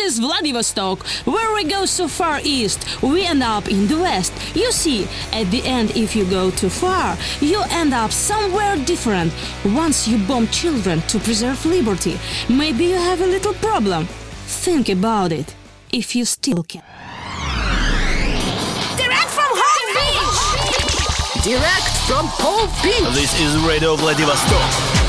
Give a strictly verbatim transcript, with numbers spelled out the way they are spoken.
is Vladivostok. Where we go so far east, we end up in the west. You see, at the end, if you go too far, you end up somewhere different. Once you bomb children to preserve liberty, maybe you have a little problem. Think about it, if you still can. Direct from Home Beach! Direct from Home Beach! This is Radio Vladivostok.